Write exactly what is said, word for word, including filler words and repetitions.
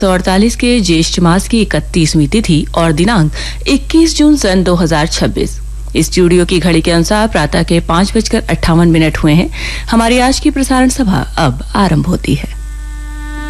सौ अड़तालीस के ज्येष्ठ मास की इकतीसवीं तिथि और दिनांक इक्कीस जून सन दो हजार छब्बीस। स्टूडियो की घड़ी के अनुसार प्रातः के पांच बजकर अट्ठावन मिनट हुए हैं। हमारी आज की प्रसारण सभा अब आरंभ होती है।